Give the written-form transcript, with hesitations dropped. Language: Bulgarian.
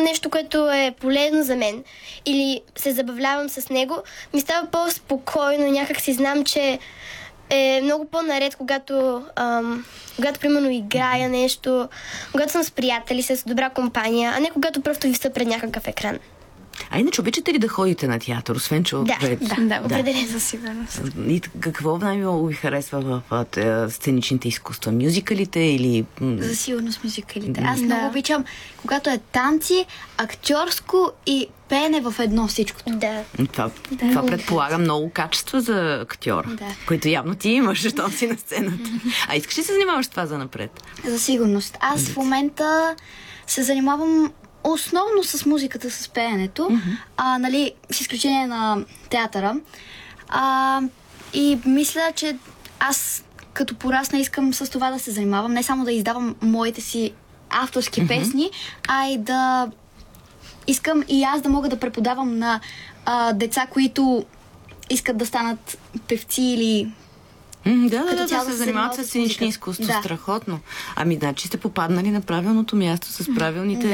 нещо, което е полезно за мен или се забавлявам с него, ми става по-спокойно, някак си знам, че е много по-наред, когато примерно играя нещо, когато съм с приятели, с добра компания, а не когато просто виса пред някакъв екран. А иначе обичате ли да ходите на театър, освен че Да, определено със сигурност. И какво най-много ви харесва в сценичните изкуства? Мюзикалите или... За сигурност мюзикалите. Аз много обичам, когато е танци, актьорско и пеене в едно всичкото. Да. Това предполага много качества за актьор, които явно ти имаш, защото си на сцената. А искаш ли се занимаваш с това занапред? За сигурност. Аз в момента се занимавам основно с музиката, с пеенето, нали, с изключение на театъра. И мисля, че аз като порасна искам с това да се занимавам, не само да издавам моите си авторски песни, а и да искам и аз да мога да преподавам на деца, които искат да станат певци или да се занимават с сценични изкуства. Страхотно. Значи сте попаднали на правилното място с правилните